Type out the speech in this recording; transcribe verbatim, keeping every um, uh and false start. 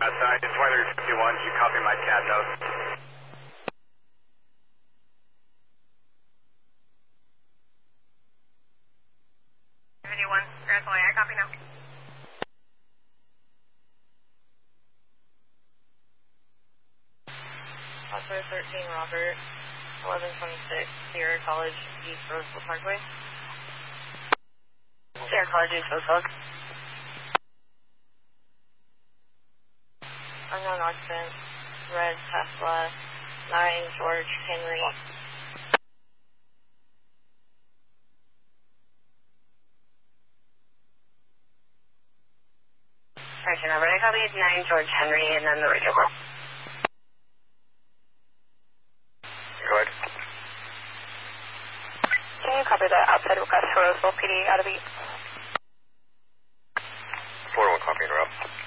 Outside, it's Weather fifty-one. You copy my cat note? fifty-one, Grand Soleil, I copy now. Oscar thirteen, Robert, eleven twenty-six, Sierra College, East Roseville Parkway. Sierra College, East Roseville. Unknown occupant, red Tesla, nine George Henry. Correction number, I copy nine George Henry and then the radio call. Go ahead. Can you copy the outside request for Roseville P D out of beat? four one, copy, interrupt.